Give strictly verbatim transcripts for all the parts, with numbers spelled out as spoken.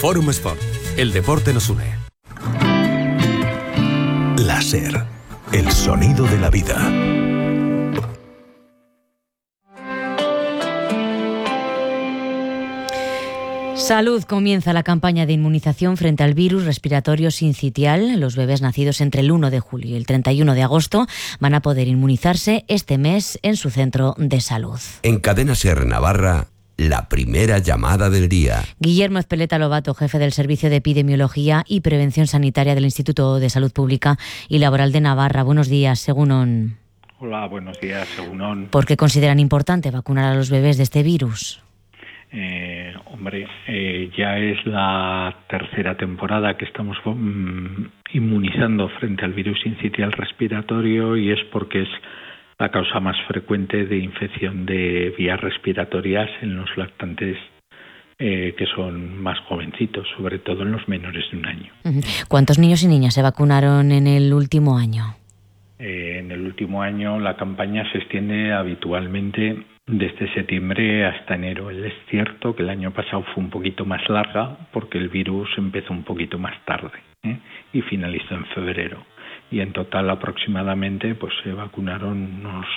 Forum Sport. El deporte nos une. La SER. El sonido de la vida. Salud. Comienza la campaña de inmunización frente al virus respiratorio sincitial. Los bebés nacidos entre el uno de julio y el treinta y uno de agosto van a poder inmunizarse este mes en su centro de salud. En Cadena SER Navarra, la primera llamada del día. Guillermo Ezpeleta Lobato, jefe del Servicio de Epidemiología y Prevención Sanitaria del Instituto de Salud Pública y Laboral de Navarra. Buenos días, según Hola, buenos días, según ¿Por qué consideran importante vacunar a los bebés de este virus? Eh, hombre, eh, ya es la tercera temporada que estamos mm, inmunizando frente al virus sincitial respiratorio y es porque es la causa más frecuente de infección de vías respiratorias en los lactantes eh, que son más jovencitos, sobre todo en los menores de un año. ¿Cuántos niños y niñas se vacunaron en el último año? Eh, en el último año la campaña se extiende habitualmente desde septiembre hasta enero. Es cierto que el año pasado fue un poquito más larga porque el virus empezó un poquito más tarde ¿eh? y finalizó en febrero. Y en total aproximadamente pues se vacunaron unos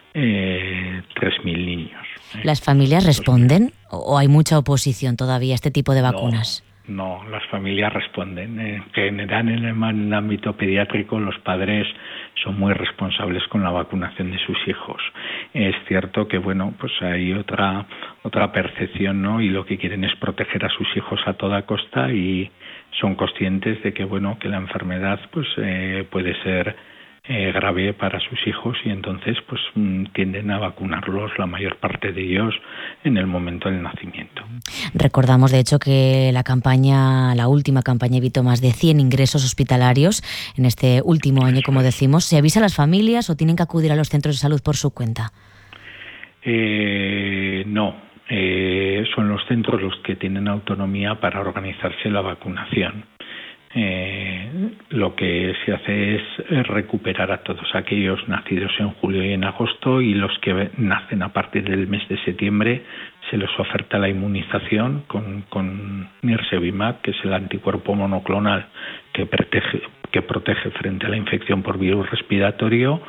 eh, tres mil niños. ¿eh? ¿Las familias responden o hay mucha oposición todavía a este tipo de vacunas? No, no las familias responden. En general, en el ámbito pediátrico, los padres son muy responsables con la vacunación de sus hijos. Es cierto que, bueno, pues hay otra otra percepción, ¿no? Y lo que quieren es proteger a sus hijos a toda costa y son conscientes de que, bueno, que la enfermedad, pues, eh, puede ser eh, grave para sus hijos y entonces, pues, tienden a vacunarlos la mayor parte de ellos en el momento del nacimiento. Recordamos, de hecho, que la campaña, la última campaña evitó más de cien ingresos hospitalarios en este último año, como decimos. ¿Se avisa a las familias o tienen que acudir a los centros de salud por su cuenta? Eh, no, eh, son los centros los que tienen autonomía para organizarse la vacunación. Eh, lo que se hace es recuperar a todos aquellos nacidos en julio y en agosto y los que nacen a partir del mes de septiembre se les oferta la inmunización con, con Nirsevimab, que es el anticuerpo monoclonal que protege, que protege frente a la infección por virus respiratorio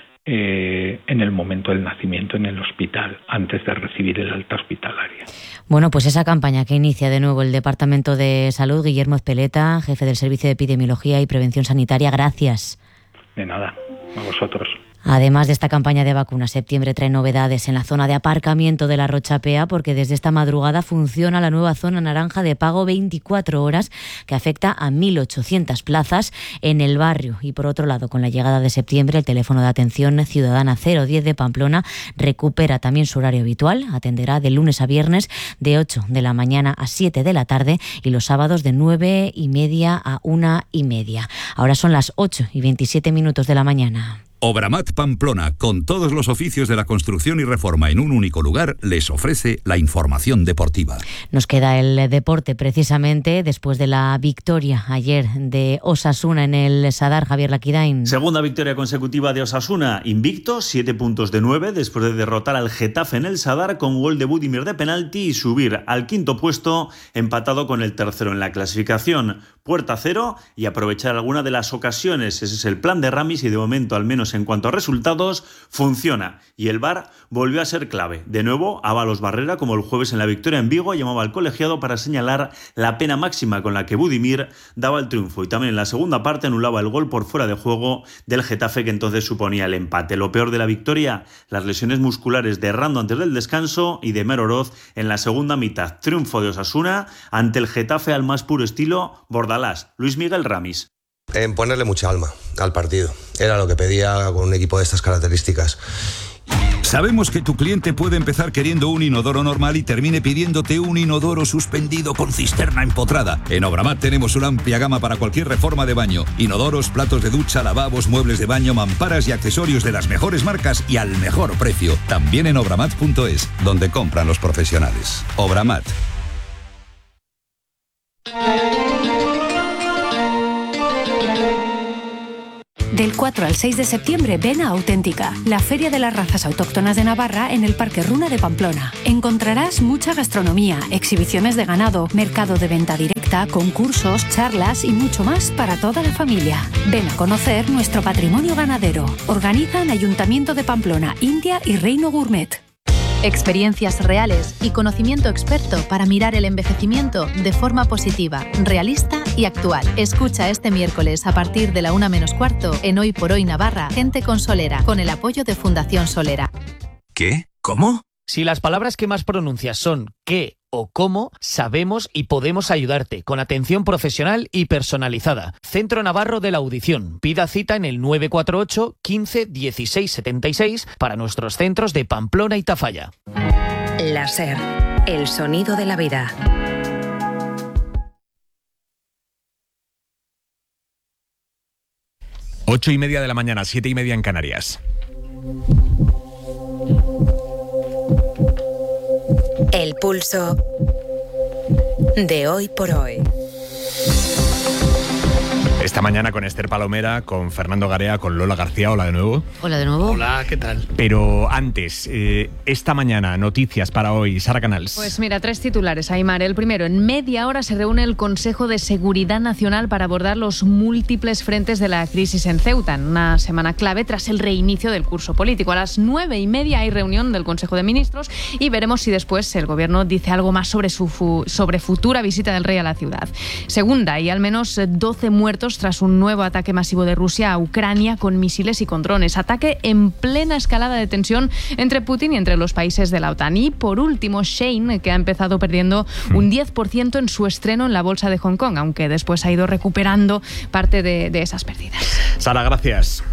eh, en el momento del nacimiento en el hospital, antes de recibir el alta hospitalaria. Bueno, pues esa campaña que inicia de nuevo el Departamento de Salud, Guillermo Ezpeleta, jefe del Servicio de Epidemiología y Prevención Sanitaria, gracias. De nada, a vosotros. Además de esta campaña de vacunas, septiembre trae novedades en la zona de aparcamiento de la Rochapea, porque desde esta madrugada funciona la nueva zona naranja de pago veinticuatro horas, que afecta a mil ochocientas plazas en el barrio. Y por otro lado, con la llegada de septiembre, el teléfono de atención ciudadana cero diez de Pamplona recupera también su horario habitual. Atenderá de lunes a viernes de ocho de la mañana a siete de la tarde y los sábados de nueve y media a una y media. Ahora son las ocho y veintisiete minutos de la mañana. Obramat Pamplona, con todos los oficios de la construcción y reforma en un único lugar, les ofrece la información deportiva. Nos queda el deporte precisamente después de la victoria ayer de Osasuna en el Sadar. Javier Laquidain. Segunda victoria consecutiva de Osasuna, invicto, siete puntos de nueve después de derrotar al Getafe en el Sadar con gol de Budimir de penalti y subir al quinto puesto empatado con el tercero en la clasificación. Puerta cero y aprovechar alguna de las ocasiones. Ese es el plan de Ramis y de momento, al menos en cuanto a resultados, funciona. Y el V A R volvió a ser clave. De nuevo, Ábalos Barrera, como el jueves en la victoria en Vigo, llamaba al colegiado para señalar la pena máxima con la que Budimir daba el triunfo. Y también en la segunda parte anulaba el gol por fuera de juego del Getafe, que entonces suponía el empate. Lo peor de la victoria, las lesiones musculares de Rando antes del descanso y de Mer Oroz en la segunda mitad. Triunfo de Osasuna ante el Getafe al más puro estilo Bordalás. Luis Miguel Ramis. En ponerle mucha alma al partido. Era lo que pedía con un equipo de estas características. Sabemos que tu cliente puede empezar queriendo un inodoro normal y termine pidiéndote un inodoro suspendido con cisterna empotrada. En Obramat tenemos una amplia gama para cualquier reforma de baño. Inodoros, platos de ducha, lavabos, muebles de baño, mamparas y accesorios de las mejores marcas y al mejor precio. También en obramat punto es, donde compran los profesionales. Obramat. Del cuatro al seis de septiembre ven a Auténtica, la feria de las razas autóctonas de Navarra en el Parque Runa de Pamplona. Encontrarás mucha gastronomía, exhibiciones de ganado, mercado de venta directa, concursos, charlas y mucho más para toda la familia. Ven a conocer nuestro patrimonio ganadero. Organizan Ayuntamiento de Pamplona, India y Reino Gourmet. Experiencias reales y conocimiento experto para mirar el envejecimiento de forma positiva, realista y actual. Escucha este miércoles a partir de la una menos cuarto en Hoy por Hoy Navarra, Gente con Solera, con el apoyo de Fundación Solera. ¿Qué? ¿Cómo? Si las palabras que más pronuncias son qué o cómo, sabemos y podemos ayudarte con atención profesional y personalizada. Centro Navarro de la Audición. Pida cita en el nueve cuatro ocho, quince, dieciséis setenta y seis para nuestros centros de Pamplona y Tafalla. La SER, el sonido de la vida. Ocho y media de la mañana, siete y media en Canarias. El pulso de Hoy por Hoy. Esta mañana con Esther Palomera, con Fernando Garea, con Lola García. Hola de nuevo. Hola de nuevo. Hola, ¿qué tal? Pero antes, eh, esta mañana, noticias para hoy. Sara Canals. Pues mira, tres titulares, Aimar. El primero, en media hora se reúne el Consejo de Seguridad Nacional para abordar los múltiples frentes de la crisis en Ceuta, en una semana clave tras el reinicio del curso político. A las nueve y media hay reunión del Consejo de Ministros y veremos si después el Gobierno dice algo más sobre su fu- sobre futura visita del rey a la ciudad. Segunda, hay al menos doce muertos tras un nuevo ataque masivo de Rusia a Ucrania con misiles y con drones. Ataque en plena escalada de tensión entre Putin y entre los países de la OTAN. Y por último, Shein, que ha empezado perdiendo un diez por ciento en su estreno en la bolsa de Hong Kong, aunque después ha ido recuperando parte de, de esas pérdidas. Sara, gracias.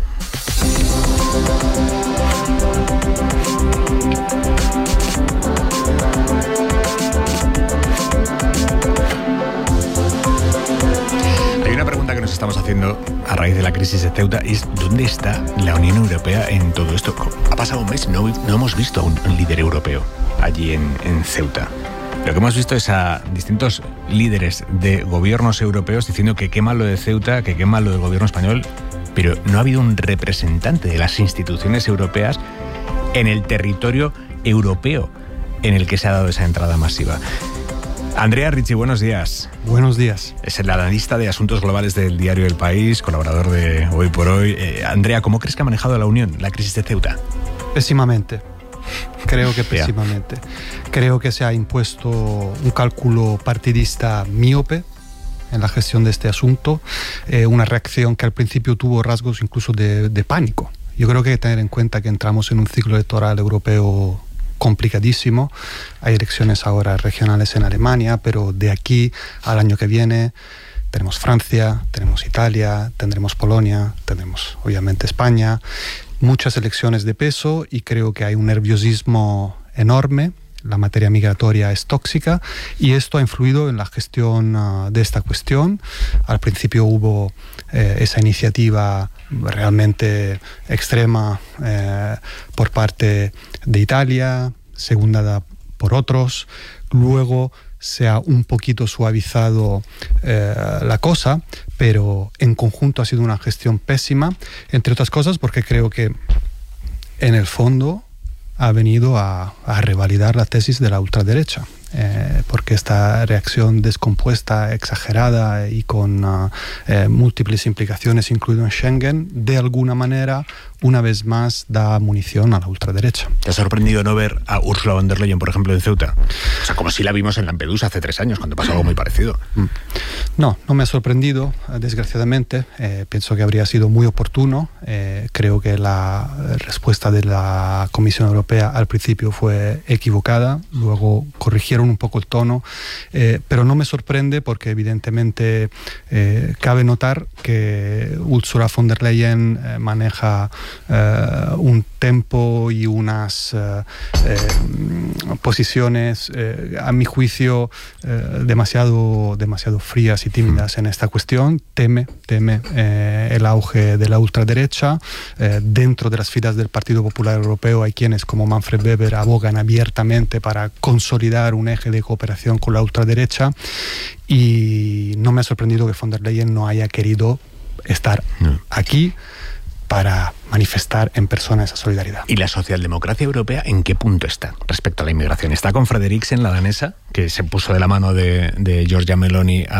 Una pregunta que nos estamos haciendo a raíz de la crisis de Ceuta es ¿dónde está la Unión Europea en todo esto? Ha pasado un mes, no, no hemos visto a un, un líder europeo allí en, en Ceuta. Lo que hemos visto es a distintos líderes de gobiernos europeos diciendo que qué mal lo de Ceuta, que qué mal lo del gobierno español, pero no ha habido un representante de las instituciones europeas en el territorio europeo en el que se ha dado esa entrada masiva. Andrea Ricci, buenos días. Buenos días. Es el analista de asuntos globales del diario El País, colaborador de Hoy por Hoy. Eh, Andrea, ¿cómo crees que ha manejado la Unión la crisis de Ceuta? Pésimamente. Creo que pésimamente. Creo que se ha impuesto un cálculo partidista míope en la gestión de este asunto, eh, una reacción que al principio tuvo rasgos incluso de, de pánico. Yo creo que hay que tener en cuenta que entramos en un ciclo electoral europeo complicadísimo. Hay elecciones ahora regionales en Alemania, pero de aquí al año que viene tenemos Francia, tenemos Italia, tendremos Polonia, tendremos obviamente España, muchas elecciones de peso y creo que hay un nerviosismo enorme. La materia migratoria es tóxica y esto ha influido en la gestión uh, de esta cuestión. Al principio hubo eh, esa iniciativa realmente extrema eh, por parte de Italia, secundada por otros. Luego se ha un poquito suavizado eh, la cosa, pero en conjunto ha sido una gestión pésima, entre otras cosas porque creo que en el fondo ha venido a, a revalidar la tesis de la ultraderecha, eh, porque esta reacción descompuesta, exagerada y con uh, eh, múltiples implicaciones, incluido en Schengen, de alguna manera, una vez más, da munición a la ultraderecha. ¿Te ha sorprendido no ver a Ursula von der Leyen, por ejemplo, en Ceuta? O sea, como si la vimos en Lampedusa hace tres años, cuando pasó algo muy parecido. No, no me ha sorprendido, desgraciadamente. Eh, pienso que habría sido muy oportuno. Eh, creo que la respuesta de la Comisión Europea al principio fue equivocada, luego corrigieron un poco el tono, eh, pero no me sorprende porque evidentemente eh, cabe notar que Ursula von der Leyen eh, maneja Uh, un tempo y unas uh, eh, posiciones, eh, a mi juicio, eh, demasiado, demasiado frías y tímidas en esta cuestión. Teme, teme eh, el auge de la ultraderecha. Eh, dentro de las filas del Partido Popular Europeo hay quienes, como Manfred Weber, abogan abiertamente para consolidar un eje de cooperación con la ultraderecha y no me ha sorprendido que von der Leyen no haya querido estar aquí para manifestar en persona esa solidaridad. ¿Y la socialdemocracia europea en qué punto está respecto a la inmigración? ¿Está con Frederiksen, la danesa, que se puso de la mano de, de Giorgia Meloni a